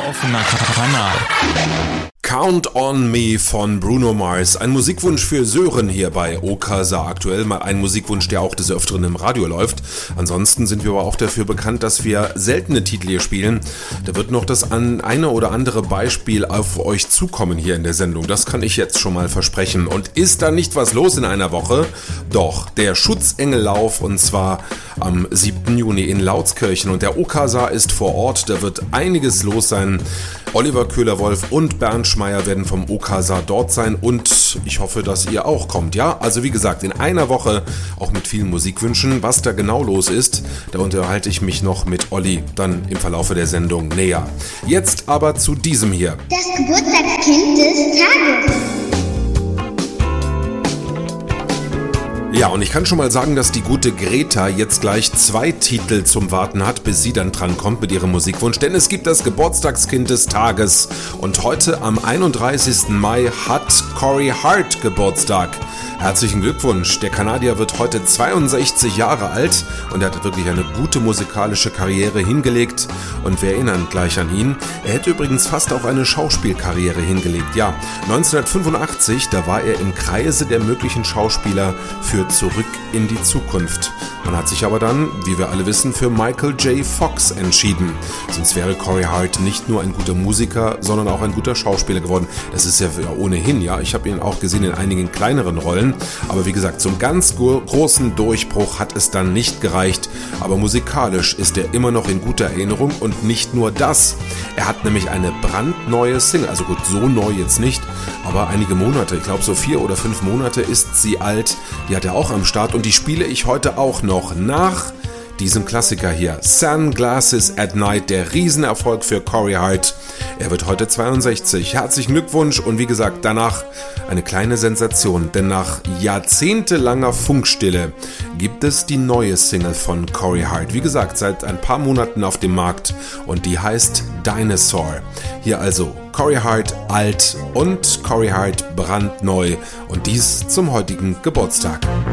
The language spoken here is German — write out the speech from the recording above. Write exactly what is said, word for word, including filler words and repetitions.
offener Kanal. Count on Me von Bruno Mars. Ein Musikwunsch für Sören hier bei Okasa. Aktuell mal ein Musikwunsch, der auch des Öfteren im Radio läuft. Ansonsten sind wir aber auch dafür bekannt, dass wir seltene Titel hier spielen. Da wird noch das eine oder andere Beispiel auf euch zukommen hier in der Sendung. Das kann ich jetzt schon mal versprechen. Und ist da nicht was los in einer Woche? Doch, der Schutzengellauf, und zwar am siebten Juni in Lautskirchen. Und der Okasa ist vor Ort. Da wird einiges los sein. Oliver Köhler-Wolf und Bernd Schmeier werden vom Okasa dort sein und ich hoffe, dass ihr auch kommt. Ja, also wie gesagt, in einer Woche auch mit vielen Musikwünschen. Was da genau los ist, da unterhalte ich mich noch mit Olli dann im Verlaufe der Sendung näher. Jetzt aber zu diesem hier. Das Geburtstagskind des Tages. Ja, und ich kann schon mal sagen, dass die gute Greta jetzt gleich zwei Titel zum Warten hat, bis sie dann dran kommt mit ihrem Musikwunsch. Denn es gibt das Geburtstagskind des Tages. Und heute am einunddreißigsten Mai hat Corey Hart Geburtstag. Herzlichen Glückwunsch. Der Kanadier wird heute zweiundsechzig Jahre alt und er hat wirklich eine gute musikalische Karriere hingelegt. Und wir erinnern gleich an ihn. Er hätte übrigens fast auch eine Schauspielkarriere hingelegt. Ja, neunzehnhundertfünfundachtzig, da war er im Kreise der möglichen Schauspieler für Zurück in die Zukunft. Man hat sich aber dann, wie wir alle wissen, für Michael J. Fox entschieden. Sonst wäre Corey Hart nicht nur ein guter Musiker, sondern auch ein guter Schauspieler geworden. Das ist ja ohnehin, ja. Ich habe ihn auch gesehen in einigen kleineren Rollen. Aber wie gesagt, zum ganz großen Durchbruch hat es dann nicht gereicht. Aber musikalisch ist er immer noch in guter Erinnerung und nicht nur das. Er hat nämlich eine brandneue Single, also gut, so neu jetzt nicht, aber einige Monate, ich glaube so vier oder fünf Monate ist sie alt. Die hat er auch am Start und die spiele ich heute auch noch nach diesem Klassiker hier. Sunglasses at Night, der Riesenerfolg für Corey Hart. Er wird heute zweiundsechzig. Herzlichen Glückwunsch und wie gesagt, danach eine kleine Sensation, denn nach jahrzehntelanger Funkstille gibt es die neue Single von Corey Hart. Wie gesagt, seit ein paar Monaten auf dem Markt und die heißt Dinosaur. Hier also Corey Hart alt und Corey Hart brandneu und dies zum heutigen Geburtstag.